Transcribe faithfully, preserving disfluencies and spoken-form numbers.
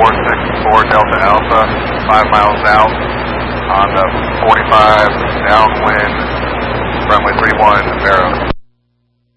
four six four Delta Alpha, five miles out on the forty-five downwind, runway three one, Vero.